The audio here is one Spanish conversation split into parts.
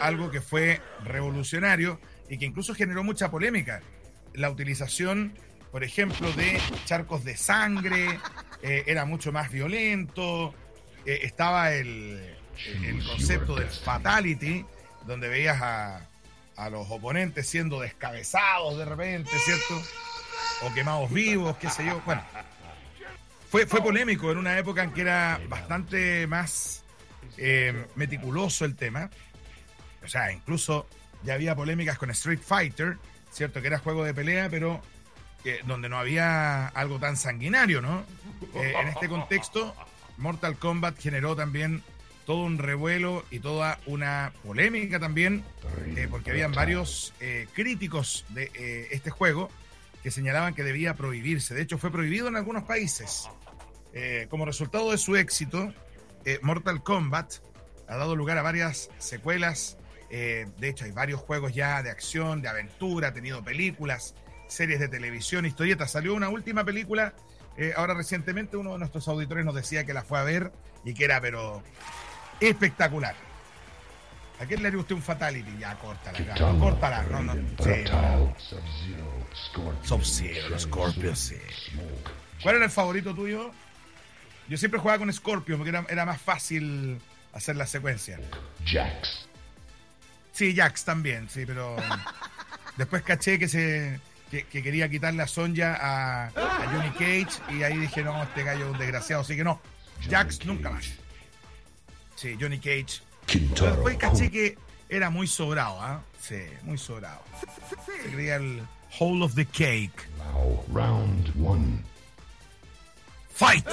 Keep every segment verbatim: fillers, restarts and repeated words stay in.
algo que fue revolucionario y que incluso generó mucha polémica. La utilización, por ejemplo, de charcos de sangre, eh, era mucho más violento, eh, estaba el, el concepto del fatality, donde veías a, a los oponentes siendo descabezados de repente, ¿cierto? O quemados vivos, qué sé yo. Bueno, fue, fue polémico en una época en que era bastante más eh, meticuloso el tema. O sea, incluso ya había polémicas con Street Fighter, ¿cierto? Que era juego de pelea, pero eh, donde no había algo tan sanguinario, ¿no? Eh, en este contexto, Mortal Kombat generó también todo un revuelo y toda una polémica también, eh, porque habían varios eh, críticos de eh, este juego que señalaban que debía prohibirse. De hecho, fue prohibido en algunos países. Eh, como resultado de su éxito, eh, Mortal Kombat ha dado lugar a varias secuelas. Eh, de hecho, hay varios juegos ya de acción, de aventura, ha tenido películas, series de televisión, historietas. Salió una última película, eh, ahora recientemente uno de nuestros auditores nos decía que la fue a ver y que era, pero, espectacular. ¿A quién le haría usted un fatality? Ya, córtala, acá. Córtala, no, no. Sí, no. Sub-Zero, Scorpio, sí. ¿Cuál era el favorito tuyo? Yo siempre jugaba con Scorpio porque era, era más fácil hacer la secuencia. Jax. Sí, Jax también, sí, pero después caché que se que, que quería quitarle a Sonja a, a Johnny Cage y ahí dije, no, este gallo es un desgraciado, así que no, Jax nunca más. Sí, Johnny Cage. Pero después caché que era muy sobrado, ¿ah? ¿eh? Sí, muy sobrado. Se creía el whole of the cake. Now, round one. Fight.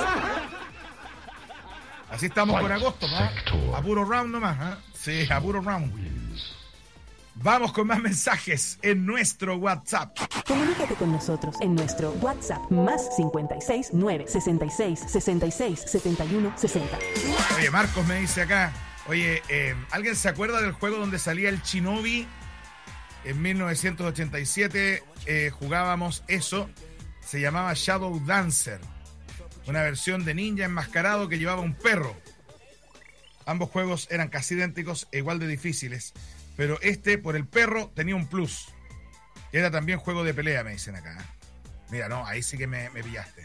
Así estamos Fight. Por agosto, ¿no? A puro round nomás, ¿eh? Sí, a puro round. Vamos con más mensajes en nuestro WhatsApp. Comunícate con nosotros en nuestro WhatsApp más cincuenta y seis, nueve, sesenta y seis, sesenta y seis, setenta y uno, sesenta. Oye, Marcos me dice acá, oye, eh, ¿alguien se acuerda del juego donde salía el Shinobi? En mil novecientos ochenta y siete eh, jugábamos eso, se llamaba Shadow Dancer, una versión de ninja enmascarado que llevaba un perro. Ambos juegos eran casi idénticos e igual de difíciles, pero este, por el perro, tenía un plus. Era también juego de pelea, me dicen acá. Mira, no, ahí sí que me, me pillaste.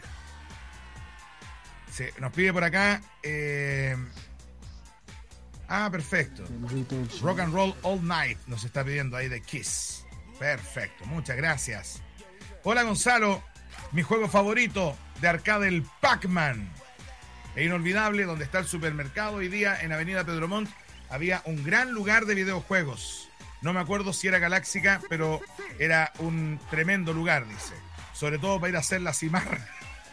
Sí, nos pide por acá... Eh... Ah, perfecto. Rock and Roll All Night nos está pidiendo ahí de Kiss. Perfecto, muchas gracias. Hola, Gonzalo. Mi juego favorito de arcade, el Pac-Man. Es inolvidable, donde está el supermercado hoy día en Avenida Pedro Montt. Había un gran lugar de videojuegos. No me acuerdo si era Galáxica, pero era un tremendo lugar, dice. Sobre todo para ir a hacer la cimarra.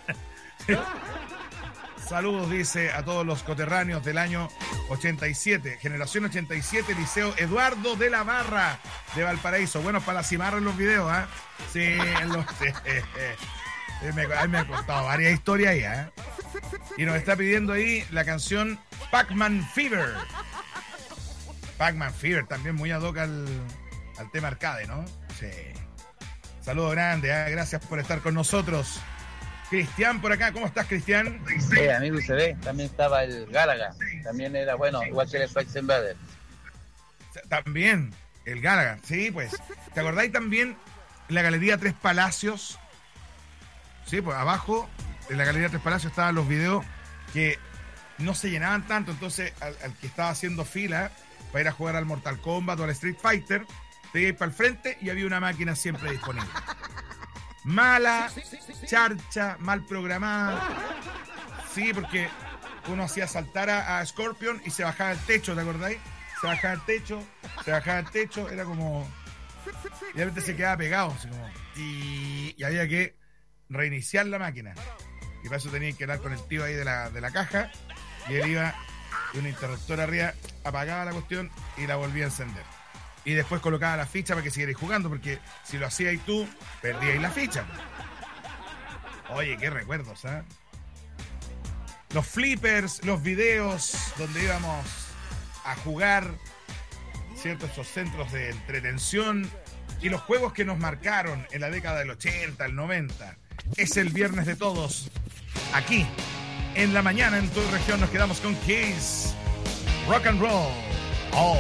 Saludos, dice, a todos los coterráneos del año ochenta y siete. Generación ochenta y siete, Liceo Eduardo de la Barra de Valparaíso. Bueno, para la cimarra en los videos, ¿ah? ¿eh? Sí, en los... Eh, eh, eh. Me, ahí me ha contado varias historias ahí, ¿eh? Y nos está pidiendo ahí la canción Pac-Man Fever. Pac-Man Fever, también muy ad hoc al, al tema arcade, ¿no? Sí. Saludos grandes, ¿eh? Gracias por estar con nosotros. Cristian por acá, ¿cómo estás, Cristian? Sí, amigo U C B, también estaba el Galaga, también era bueno, igual que el Strikes Invader. También, el Galaga, sí, pues. ¿Te acordáis también la Galería Tres Palacios? Sí, pues abajo en la Galería Tres Palacios estaban los videos que no se llenaban tanto, entonces al, al que estaba haciendo fila para ir a jugar al Mortal Kombat o al Street Fighter, te ibas para el frente y había una máquina siempre disponible. Mala, charcha, mal programada. Sí, porque uno hacía saltar a, a Scorpion y se bajaba el techo, ¿te acordáis? Se bajaba el techo, se bajaba el techo, era como... Y de repente se quedaba pegado, así como... Y, y había que reiniciar la máquina. Y para eso tenía que hablar con el tío ahí de la, de la caja. Y él iba de un interruptor arriba, apagaba la cuestión y la volvía a encender. Y después colocaba la ficha para que siguierais jugando, porque si lo hacíais tú, perdíais la ficha. Oye, qué recuerdos, ¿eh? Los flippers, los videos donde íbamos a jugar, ¿cierto? Esos centros de entretención y los juegos que nos marcaron en la década del ochenta, el noventa. Es el viernes de todos. Aquí, en la mañana, en tu región, nos quedamos con Kiss. Rock and Roll.